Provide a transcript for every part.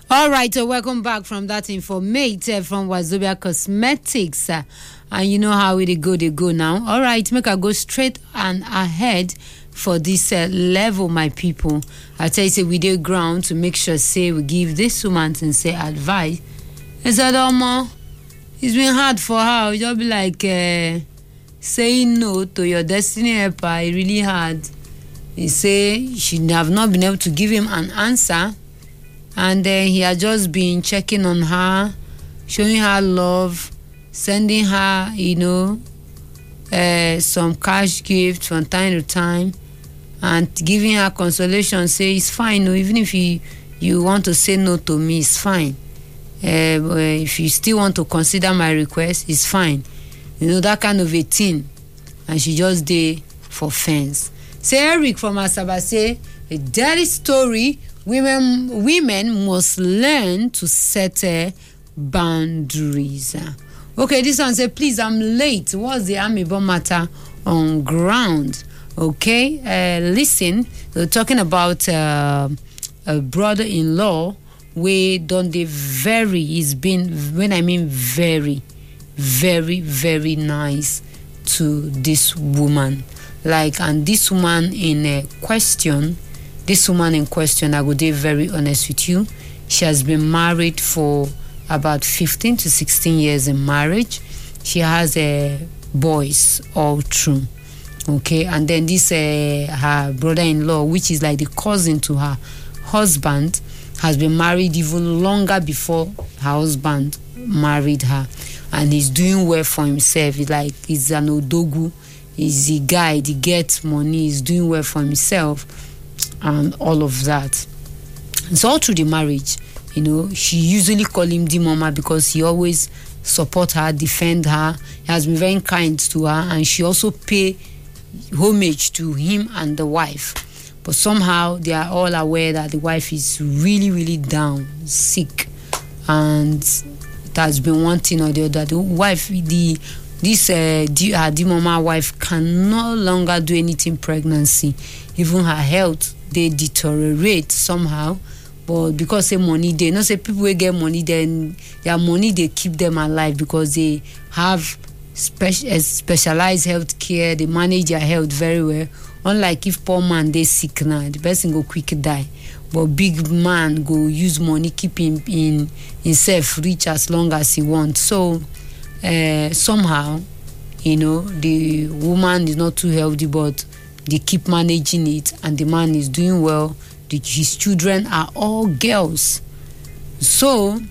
All right, so welcome back from that information from Wazobia Cosmetics. And you know how they go now. All right, make I go straight and ahead for this level, my people. I tell you, say we did ground to make sure, say, we give this woman and say advice. I said, it's been hard for her. You'll be like saying no to your destiny helper. It really hard. He say she have not been able to give him an answer. And he had just been checking on her, showing her love, sending her, some cash gifts from time to time, and giving her consolation. Say it's fine, even if you want to say no to me, it's fine. If you still want to consider my request, it's fine. That kind of a thing. And she just did for fans. Say Eric from Asaba say a dirty story. Women must learn to set boundaries. Okay, this one say, please, I'm late. What's the amebo matter on ground? Okay, listen, we're talking about a brother-in-law where don't they very, he's been, when I mean very, very, very nice to this woman. And this woman in question, I would be very honest with you. She has been married for about 15 to 16 years in marriage. She has boys all through. Okay, and then this her brother-in-law, which is like the cousin to her husband, has been married even longer before her husband married her, and he's doing well for himself. He's an odogu. He's a guy. He gets money. He's doing well for himself. And all of that. And so all through the marriage, she usually call him the mama because he always support her, defend her. He has been very kind to her, and she also pay homage to him and the wife. But somehow they are all aware that the wife is really, really down, sick, and it has been one thing or the other. The wife, her mama wife can no longer do anything pregnancy. Even her health, they deteriorate somehow. But because say money, they not say people will get money, then their money they keep them alive because they have specialized health care. They manage their health very well. Unlike if poor man they sick now, the person go quick die. But big man go use money, keep him in himself rich as long as he wants. So somehow, the woman is not too healthy, but they keep managing it, and the man is doing well. His children are all girls. So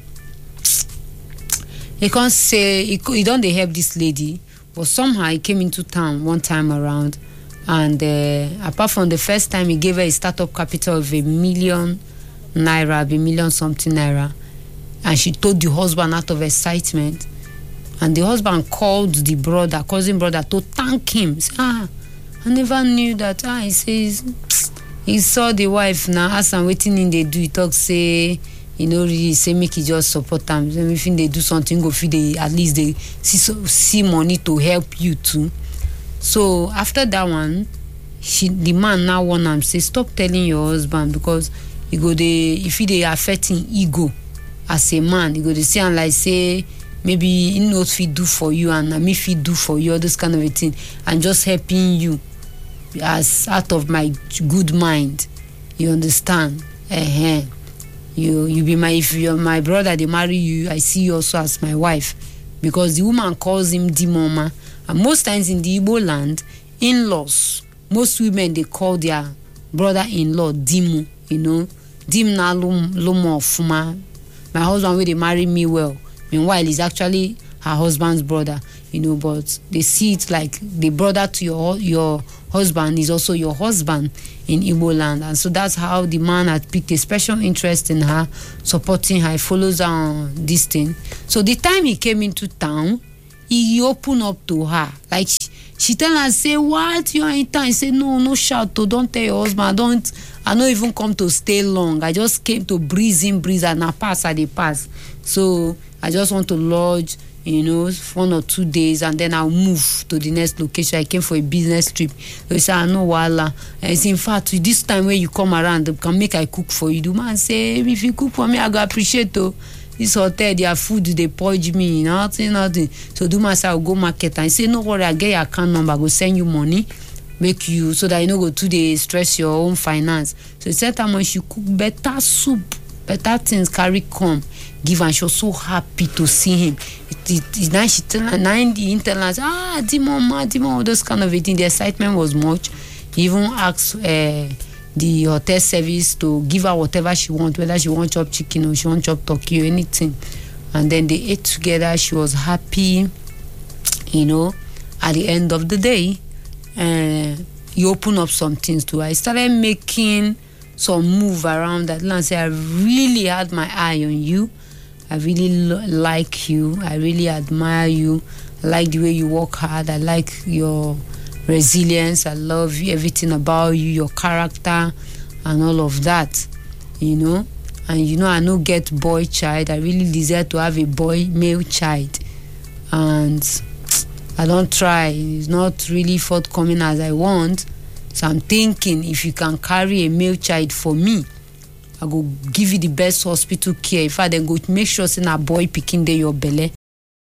he can't say he don't help this lady, but somehow he came into town one time around, and apart from the first time he gave her a startup capital of $1 million, $1 million something naira, and she told the husband out of excitement, and the husband called the cousin brother to thank him. He said, I never knew that. He says he saw the wife now, ask am waiting in they do. He talk say, really say make he just support them. If they do something, go feed they at least they see money to help you too. So after that one, the man now want am say stop telling your husband because if they affecting ego as a man, he go they say and like say maybe he knows fit do for you and me fit do for you, all this kind of a thing, and just helping you as out of my good mind. You understand? You be if you're my brother, they marry you, I see you also as my wife, because the woman calls him the mama. And most times in the Igbo land, in-laws, most women they call their brother-in-law dimu. Dim na lumo fuma. My husband will they marry me well. Meanwhile, he's actually her husband's brother, but they see it like the brother to your husband is also your husband in Igbo land. And so that's how the man had picked a special interest in her, supporting her, follows her on this thing. So the time he came into town, he opened up to her. Like she tell her, say, what? You are in town? He said, no shout, don't tell your husband. I don't even come to stay long. I just came to breeze in, breeze, and I pass, I pass. So I just want to lodge, 1 or 2 days, and then I'll move to the next location. I came for a business trip. They say, I know wala. It's in fact, this time when you come around, they can make I cook for you. The man say, if you cook for me, I go appreciate it. This hotel, their food, they purge me, nothing. So do my say, I'll go market. And say, no worry, I get your account number, I go send you money, make you, so that you go 2 days, stress your own finance. So he said, time when she cook better soup, better things carry come, give, and she was so happy to see him. Now she tell her, the internet, Dimon, all those kind of things. The excitement was much. He even asked the hotel service to give her whatever she want, whether she want chop chicken or she want chop turkey or anything. And then they ate together. She was happy, at the end of the day. He opened up some things too. I started making some move around that land. Say, I really had my eye on you. I really like you. I really admire you. I like the way you work hard. I like your resilience. I love everything about you, your character, and all of that. And I no get boy child. I really desire to have a male child, and I don't try. It's not really forthcoming as I want. So I'm thinking, if you can carry a male child for me, I go give you the best hospital care. If I then go make sure say na boy picking there your belly,